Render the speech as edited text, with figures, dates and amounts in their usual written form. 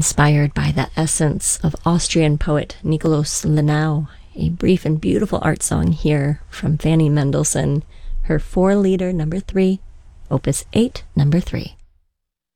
inspired by the essence of Austrian poet Nikolaus Lenau. A brief and beautiful art song here from Fanny Mendelssohn, her 4-liter number 3, Opus 8, number 3.